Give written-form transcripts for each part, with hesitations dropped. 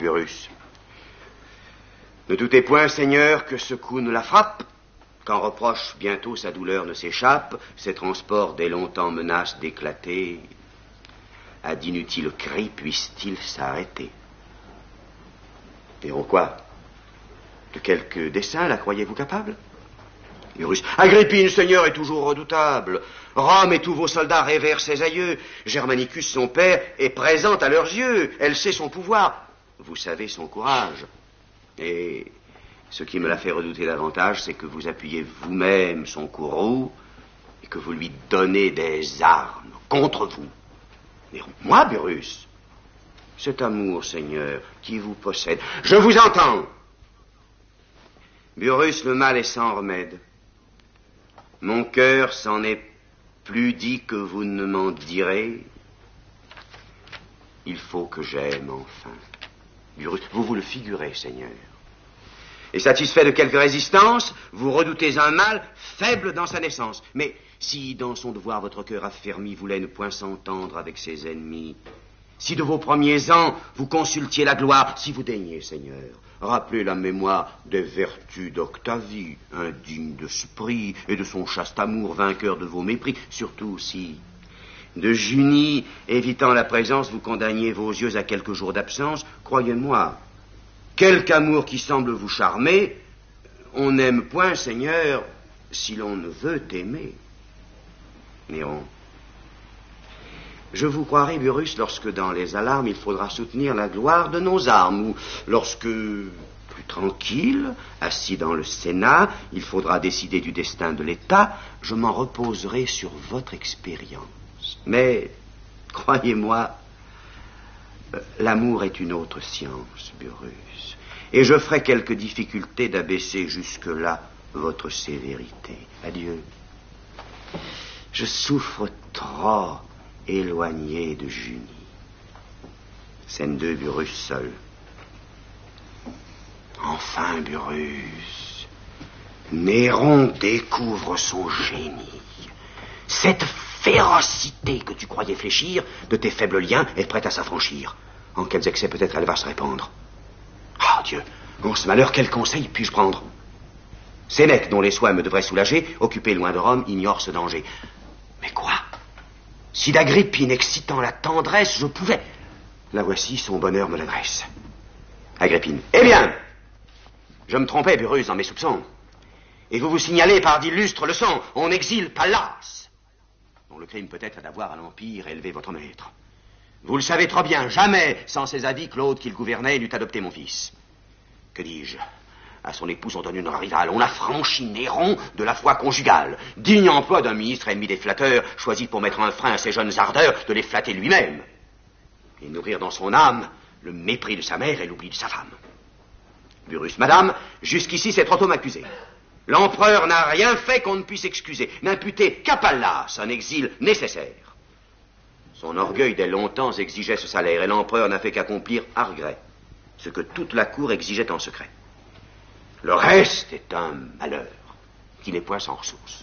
Burrus. Ne doutez point, Seigneur, que ce coup ne la frappe. Qu'en reproche, bientôt sa douleur ne s'échappe. Ses transports dès longtemps menacent d'éclater. À d'inutiles cris puissent-ils s'arrêter? Néron quoi? De quelque dessein la croyez-vous capable? Burrus. Agrippine, Seigneur, est toujours redoutable. Rome et tous vos soldats révèrent ses aïeux. Germanicus, son père, est présente à leurs yeux. Elle sait son pouvoir. Vous savez son courage. Et ce qui me l'a fait redouter davantage, c'est que vous appuyez vous-même son courroux et que vous lui donnez des armes contre vous. Néron. Moi, Burrus? Cet amour, Seigneur, qui vous possède. Je vous entends. Burrus, le mal est sans remède. Mon cœur s'en est plus dit que vous ne m'en direz. Il faut que j'aime enfin. Burrus, vous vous le figurez, Seigneur. Et satisfait de quelque résistance, vous redoutez un mal faible dans sa naissance. Mais si, dans son devoir, votre cœur affermi voulait ne point s'entendre avec ses ennemis, si de vos premiers ans, vous consultiez la gloire, si vous daignez, Seigneur, rappelez la mémoire des vertus d'Octavie, indigne de ce prix, et de son chaste amour, vainqueur de vos mépris, surtout si, de Junie, évitant la présence, vous condamniez vos yeux à quelques jours d'absence, croyez-moi, quelque amour qui semble vous charmer, on n'aime point, Seigneur, si l'on ne veut aimer. Néron. Je vous croirai, Burrus, lorsque dans les alarmes il faudra soutenir la gloire de nos armes, ou lorsque, plus tranquille, assis dans le Sénat, il faudra décider du destin de l'État, je m'en reposerai sur votre expérience. Mais, croyez-moi, l'amour est une autre science, Burrus, et je ferai quelques difficultés d'abaisser jusque-là votre sévérité. Adieu. Je souffre trop éloigné de Junie. Scène 2, Burrus seul. Enfin, Burrus, Néron découvre son génie. Cette férocité que tu croyais fléchir de tes faibles liens est prête à s'affranchir. En quels excès peut-être elle va se répandre. Ah, Dieu, en ce malheur, quel conseil puis-je prendre? Sénèque, dont les soins me devraient soulager, occupé loin de Rome, ignore ce danger. Mais quoi? Si d'Agrippine excitant la tendresse, je pouvais... La voici, son bonheur me l'adresse. Agrippine. Eh bien, je me trompais, Burrus, dans mes soupçons. Et vous vous signalez par d'illustres leçons. On exile Pallas, dont le crime peut-être est d'avoir à l'Empire élevé votre maître. Vous le savez trop bien, jamais, sans ses avis, Claude, qu'il gouvernait, n'eût adopté mon fils. Que dis-je? À son épouse, on donne une rivale. On affranchit Néron de la foi conjugale. Digne emploi d'un ministre ennemi des flatteurs, choisi pour mettre un frein à ses jeunes ardeurs, de les flatter lui-même. Et nourrir dans son âme le mépris de sa mère et l'oubli de sa femme. Burrus, madame, jusqu'ici c'est trop tôt m'accuser. L'empereur n'a rien fait qu'on ne puisse excuser, n'imputer qu'à Pallas un exil nécessaire. Son orgueil dès longtemps exigeait ce salaire, et l'empereur n'a fait qu'accomplir à regret ce que toute la cour exigeait en secret. Le reste est un malheur qui n'est point sans ressource.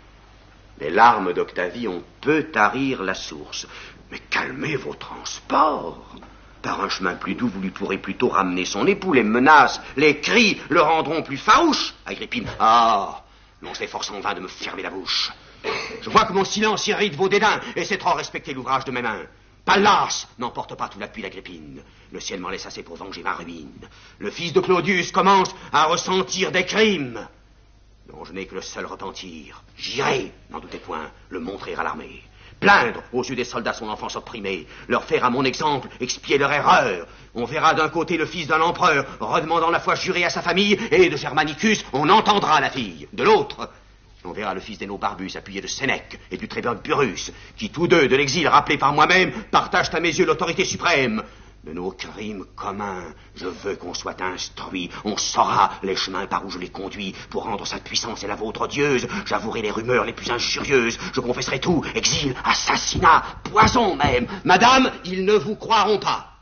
Les larmes d'Octavie, on peut tarir la source. Mais calmez vos transports. Par un chemin plus doux, vous lui pourrez plutôt ramener son époux. Les menaces, les cris le rendront plus farouche. Agrippine, ah, non, c'est force en vain de me fermer la bouche. Je vois que mon silence irrite vos dédains, et c'est trop respecter l'ouvrage de mes mains. Pallas n'emporte pas tout l'appui d'Agrippine. Le ciel m'en laisse assez pour venger ma ruine. Le fils de Claudius commence à ressentir des crimes dont je n'ai que le seul repentir. J'irai, n'en doutez point, le montrer à l'armée. Plaindre aux yeux des soldats son enfance opprimée. Leur faire à mon exemple expier leur erreur. On verra d'un côté le fils d'un empereur redemandant la foi jurée à sa famille, et de Germanicus, on entendra la fille. De l'autre, on verra le fils d'Héno Barbus appuyé de Sénèque et du tribun Burrus, qui tous deux, de l'exil rappelé par moi-même, partagent à mes yeux l'autorité suprême. De nos crimes communs, je veux qu'on soit instruit. On saura les chemins par où je les conduis. Pour rendre sa puissance et la vôtre odieuse, j'avouerai les rumeurs les plus injurieuses. Je confesserai tout, exil, assassinat, poison même. Madame, ils ne vous croiront pas.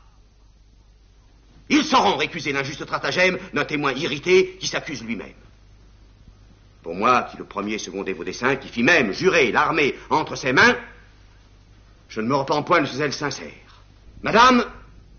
Ils sauront récuser l'injuste stratagème d'un témoin irrité qui s'accuse lui-même. Pour moi, qui le premier secondait vos desseins, qui fit même jurer l'armée entre ses mains, je ne me repens point de ce zèle sincère. Madame,